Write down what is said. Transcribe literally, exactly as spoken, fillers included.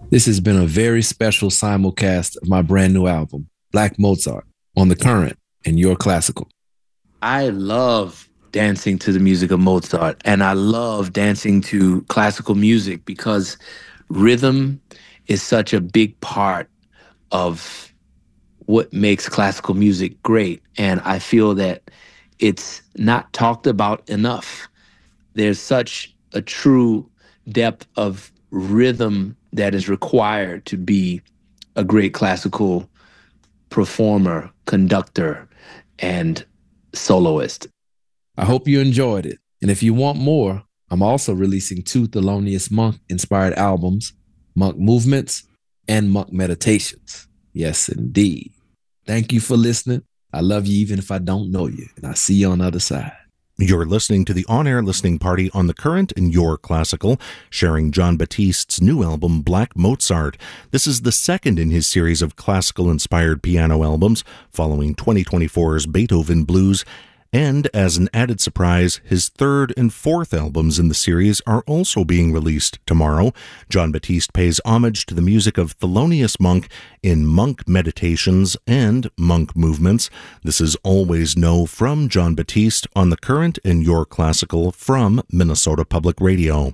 This has been a very special simulcast of my brand new album, Black Mozart, on The Current and Your Classical. I love dancing to the music of Mozart, and I love dancing to classical music because rhythm is such a big part of what makes classical music great. And I feel that it's not talked about enough. There's such a true depth of rhythm that is required to be a great classical performer, conductor, and soloist. I hope you enjoyed it. And if you want more, I'm also releasing two Thelonious Monk-inspired albums, Monk Movements and Monk Meditations. Yes, indeed. Thank you for listening. I love you even if I don't know you, and I'll see you on the other side. You're listening to the on-air listening party on The Current and Your Classical, sharing Jon Batiste's new album, Black Mozart. This is the second in his series of classical-inspired piano albums, following twenty twenty-four's Beethoven Blues. And as an added surprise, his third and fourth albums in the series are also being released tomorrow. Jon Batiste pays homage to the music of Thelonious Monk in Monk Meditations and Monk Movements. This is Always Know from Jon Batiste on The Current and Your Classical from Minnesota Public Radio.